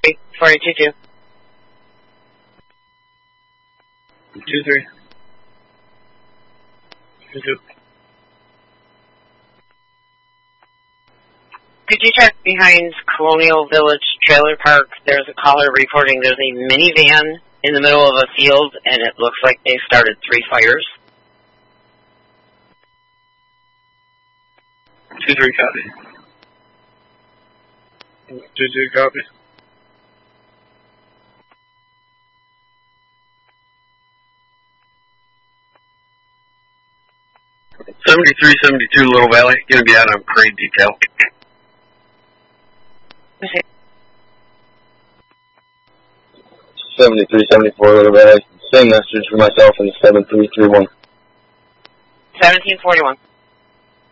4822. 23. 22. Could you check behind Colonial Village Trailer Park? There's a caller reporting there's a minivan in the middle of a field, and it looks like they started 3 fires. 23 copy. 22 copy. '73, '72 Little Valley. Gonna be out on crane detail. Okay. 73, 74 Little Valley. Same message for myself in 7331. 1741.